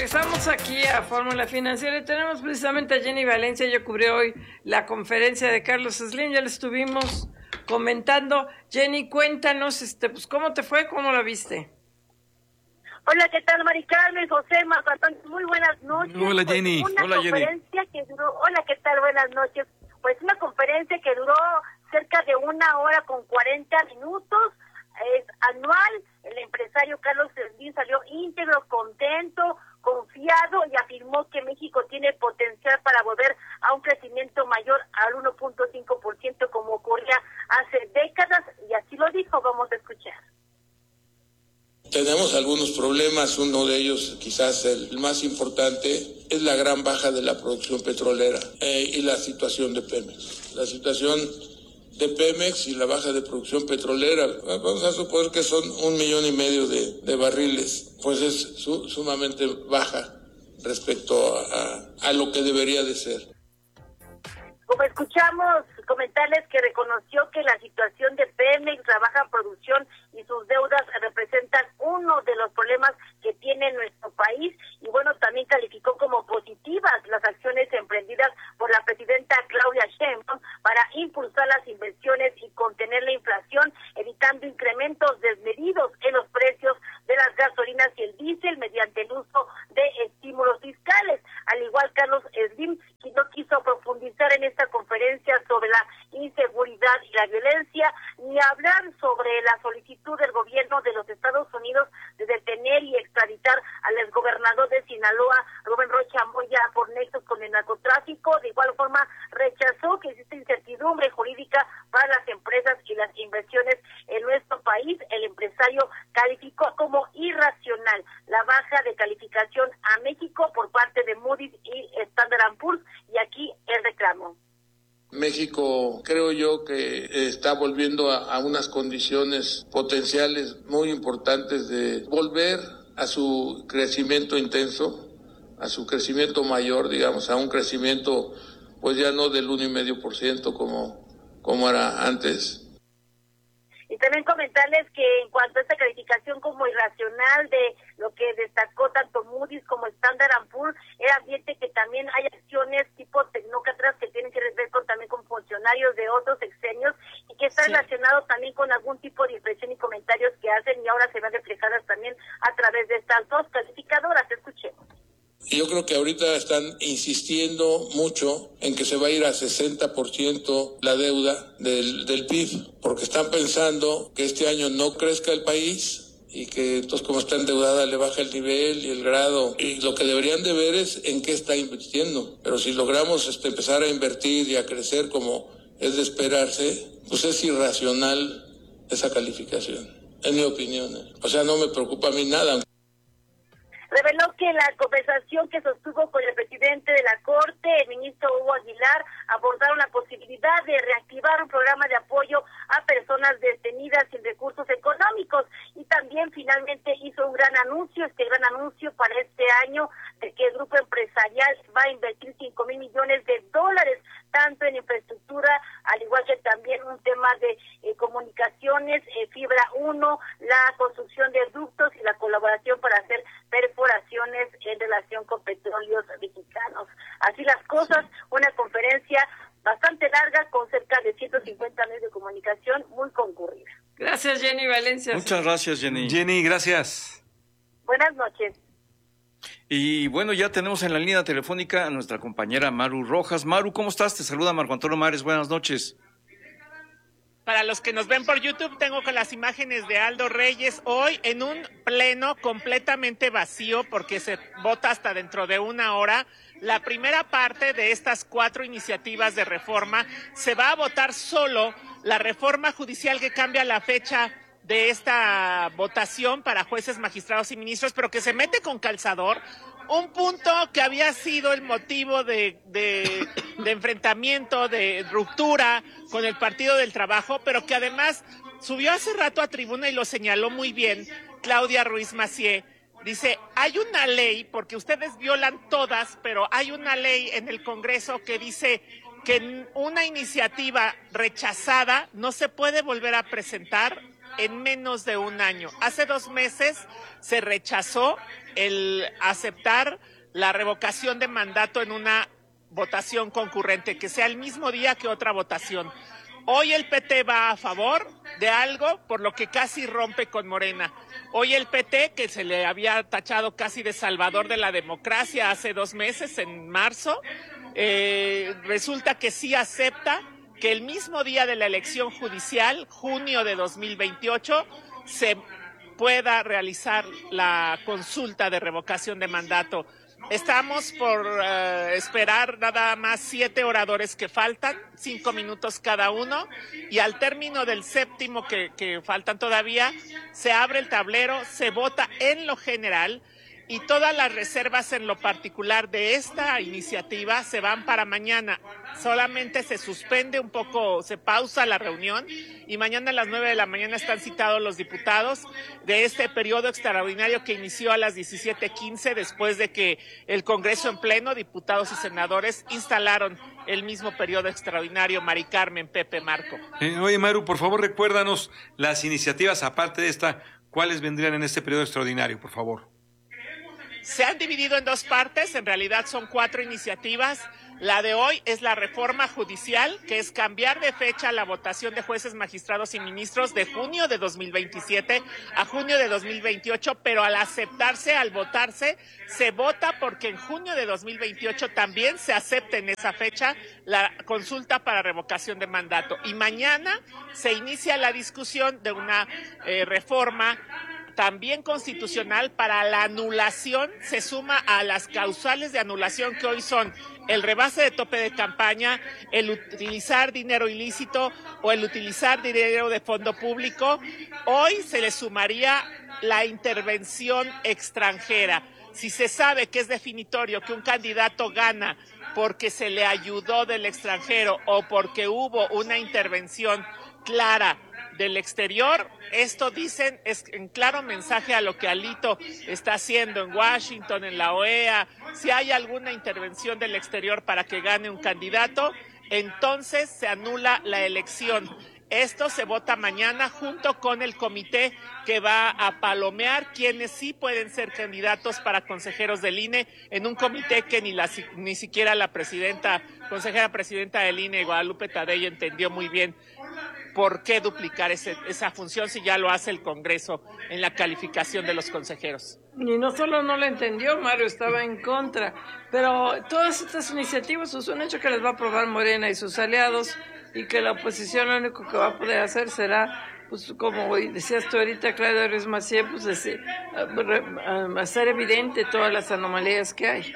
Regresamos aquí a Fórmula Financiera y tenemos precisamente a Jenny Valencia. Ella cubrió hoy la conferencia de Carlos Slim, ya lo estuvimos comentando. Jenny, cuéntanos, pues, ¿cómo te fue? ¿Cómo la viste? Hola, ¿qué tal, Mari Carmen, José, Marco Antonio? Muy buenas noches. Hola, Jenny. Hola, Jenny. Hola, ¿qué tal? Buenas noches. Pues una conferencia que duró cerca de 1 hora con 40 minutos, es anual. El empresario Carlos Slim salió íntegro, contento, confiado y afirmó que México tiene potencial para volver a un crecimiento mayor al 1.5% como ocurría hace décadas, y así lo dijo. Vamos a escuchar. Tenemos algunos problemas, uno de ellos, quizás el más importante, es la gran baja de la producción petrolera y la situación de Pemex. La situación de Pemex y la baja de producción petrolera, vamos a suponer que son 1,5 millones de barriles, pues es sumamente baja respecto a lo que debería de ser. Como escuchamos, comentarles que reconoció que la situación de Pemex, la baja producción y sus deudas representan uno de los problemas que tiene nuestro país, y bueno, también calificó como positivas las acciones emprendidas por la presidenta Claudia Sheinbaum para impulsar las inversiones y contener la inflación, evitando incrementos desmedidos en los precios de las gasolinas y el diésel mediante el uso de estímulos fiscales. Al igual, Carlos Slim, quien no quiso profundizar en esta conferencia sobre la inseguridad y la violencia, ni hablar sobre la solicitud del gobierno de los Estados Unidos de detener y extraditar al exgobernador de Sinaloa, Rubén Rocha Moya, por nexos con el narcotráfico. De igual forma, rechazó que existe incertidumbre jurídica para las empresas y las inversiones en nuestro país. El empresario calificó como irracional la baja de calificación a México por parte de Moody's y Standard & Poor's, y aquí el reclamo. México, creo yo, que está volviendo a unas condiciones potenciales muy importantes de volver a su crecimiento intenso, a su crecimiento mayor, digamos, a un crecimiento pues ya no del 1,5% como era antes. Y también comentarles que en cuanto a esta calificación como irracional de lo que destacó tanto Moody's como Standard & Poor's, era advierte que también hay acciones tipo tecnócratas que tienen que ver también con funcionarios de otros sexenios, y que está relacionado también con algún tipo de impresión y comentarios que hacen, y ahora se ven reflejadas también a través de estas dos calificadoras. Escuchemos. Yo creo que ahorita están insistiendo mucho en que se va a ir a 60% la deuda del PIB, porque están pensando que este año no crezca el país y que entonces, como está endeudada, le baja el nivel y el grado, y lo que deberían de ver es en qué está invirtiendo. Pero si logramos empezar a invertir y a crecer como es de esperarse, pues es irracional esa calificación, en mi opinión. O sea, no me preocupa a mí nada. Reveló que en la conversación que sostuvo con el presidente de la Corte, el ministro Hugo Aguilar, abordaron la posibilidad de reactivar un programa de apoyo a personas detenidas sin recursos económicos, y también finalmente hizo un gran anuncio, para este año, de que el grupo empresarial va a invertir $5,000 millones, tanto en infraestructura, al igual que también un tema de comunicaciones, fibra 1, la construcción de ductos y la colaboración para hacer perforaciones en relación con petróleos mexicanos. Así las cosas, una conferencia bastante larga con cerca de 150 medios de comunicación, muy concurrida. Gracias, Jenny Valencia. Muchas gracias, Jenny. Jenny, gracias. Buenas noches. Y bueno, ya tenemos en la línea telefónica a nuestra compañera Maru Rojas. Maru, ¿cómo estás? Te saluda Marco Antonio Mares. Buenas noches. Para los que nos ven por YouTube, tengo con las imágenes de Aldo Reyes hoy en un pleno completamente vacío, porque se vota hasta dentro de 1 hora. La primera parte de estas 4 iniciativas de reforma se va a votar solo la reforma judicial que cambia la fecha de esta votación para jueces, magistrados y ministros, pero que se mete con calzador. Un punto que había sido el motivo de enfrentamiento, de ruptura con el Partido del Trabajo, pero que además subió hace rato a tribuna y lo señaló muy bien Claudia Ruiz Massieu. Dice, hay una ley, porque ustedes violan todas, pero hay una ley en el Congreso que dice que una iniciativa rechazada no se puede volver a presentar en menos de un año. Hace 2 meses se rechazó el aceptar la revocación de mandato en una votación concurrente, que sea el mismo día que otra votación. Hoy el PT va a favor de algo por lo que casi rompe con Morena. Hoy el PT, que se le había tachado casi de salvador de la democracia hace 2 meses, en marzo, resulta que sí acepta que el mismo día de la elección judicial, junio de 2028, se pueda realizar la consulta de revocación de mandato. Estamos por esperar nada más 7 oradores que faltan, 5 minutos cada uno, y al término del séptimo que faltan todavía, se abre el tablero, se vota en lo general, y todas las reservas en lo particular de esta iniciativa se van para mañana. Solamente se suspende un poco, se pausa la reunión, y mañana a las 9 de la mañana están citados los diputados de este periodo extraordinario que inició a las 17:15, después de que el Congreso en pleno, diputados y senadores, instalaron el mismo periodo extraordinario. Mari Carmen, Pepe, Marco. Oye, Maru, por favor, recuérdanos las iniciativas, aparte de esta, ¿cuáles vendrían en este periodo extraordinario, por favor? Se han dividido en 2 partes, en realidad son 4 iniciativas. La de hoy es la reforma judicial, que es cambiar de fecha la votación de jueces, magistrados y ministros de junio de 2027 a junio de 2028, pero al aceptarse, al votarse, se vota porque en junio de 2028 también se acepte en esa fecha la consulta para revocación de mandato. Y mañana se inicia la discusión de una reforma también constitucional para la anulación, se suma a las causales de anulación que hoy son el rebase de tope de campaña, el utilizar dinero ilícito o el utilizar dinero de fondo público. Hoy se le sumaría la intervención extranjera. Si se sabe que es definitorio que un candidato gana porque se le ayudó del extranjero o porque hubo una intervención clara del exterior, esto dicen es en claro mensaje a lo que Alito está haciendo en Washington, en la OEA. Si hay alguna intervención del exterior para que gane un candidato, entonces se anula la elección. Esto se vota mañana junto con el comité que va a palomear quienes sí pueden ser candidatos para consejeros del INE, en un comité que ni siquiera la consejera presidenta del INE, Guadalupe Tadei, entendió muy bien por qué duplicar esa función si ya lo hace el Congreso en la calificación de los consejeros. Y no solo no lo entendió, Mario, estaba en contra. Pero todas estas iniciativas es un hecho que les va a aprobar Morena y sus aliados, y que la oposición lo único que va a poder hacer será, pues como decías tú ahorita, Claudia Ruiz Massieu, pues hacer evidente todas las anomalías que hay.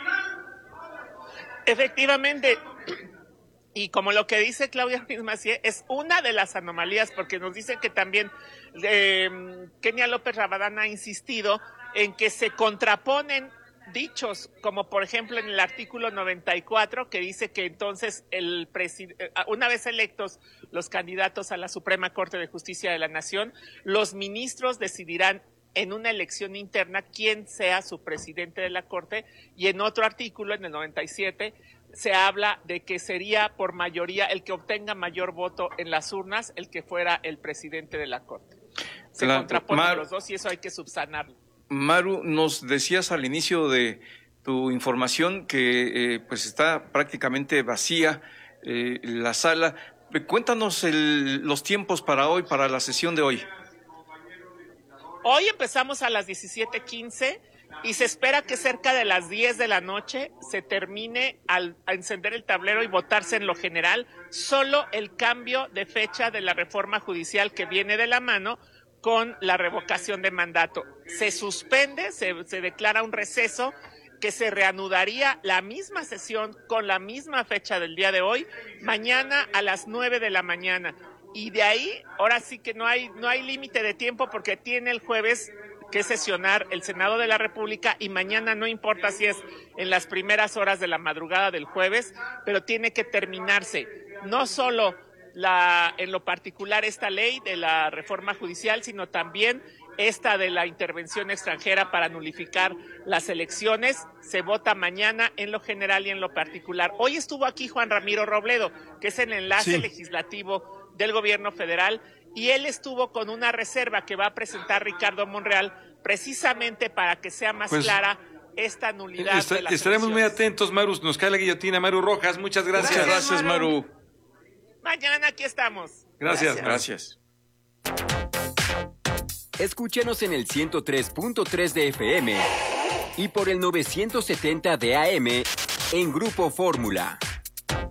Efectivamente. Y como lo que dice Claudia Ruiz Massieu es una de las anomalías, porque nos dice que también Kenia López Rabadán ha insistido en que se contraponen dichos, como por ejemplo en el artículo 94, que dice que entonces una vez electos los candidatos a la Suprema Corte de Justicia de la Nación, los ministros decidirán en una elección interna quién sea su presidente de la Corte, y en otro artículo, en el 97, se habla de que sería por mayoría el que obtenga mayor voto en las urnas el que fuera el presidente de la Corte. Se contraponen los dos y eso hay que subsanarlo. Maru, nos decías al inicio de tu información que pues está prácticamente vacía la sala. Cuéntanos los tiempos para hoy, para la sesión de hoy. Hoy empezamos a las 17:15 y se espera que cerca de las 10 de la noche se termine a encender el tablero y votarse en lo general solo el cambio de fecha de la reforma judicial que viene de la mano con la revocación de mandato. Se suspende, se declara un receso que se reanudaría la misma sesión con la misma fecha del día de hoy, mañana a las 9 de la mañana. Y de ahí, ahora sí que no hay límite de tiempo porque tiene el jueves que sesionar el Senado de la República y mañana no importa si es en las primeras horas de la madrugada del jueves, pero tiene que terminarse no solo en lo particular esta ley de la reforma judicial, sino también esta de la intervención extranjera para nulificar las elecciones. Se vota mañana en lo general y en lo particular. Hoy estuvo aquí Juan Ramiro Robledo, que es el enlace legislativo del gobierno federal, y él estuvo con una reserva que va a presentar Ricardo Monreal precisamente para que sea más clara esta nulidad de las estaremos muy elecciones. atentos, Maru. Nos cae la guillotina. Maru Rojas, muchas gracias. Muchas gracias, Maru. Mañana aquí estamos. Gracias. Gracias. Escúchanos en el 103.3 de FM y por el 970 de AM en Grupo Fórmula.